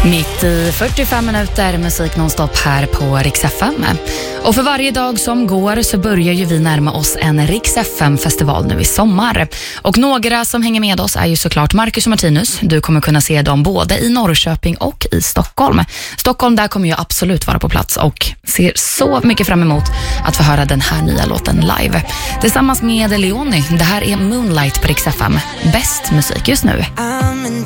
Mitt i 45 minuter musik nonstop här på Rix FM. Och för varje dag som går så börjar ju vi närma oss en Rix FM-festival nu i sommar. Och några som hänger med oss är ju såklart Marcus och Martinus. Du kommer kunna se dem både i Norrköping och i Stockholm. Stockholm, där kommer jag absolut vara på plats och ser så mycket fram emot att få höra den här nya låten live. Tillsammans med Leoni, det här är Moonlight på Rix FM. Bäst musik just nu.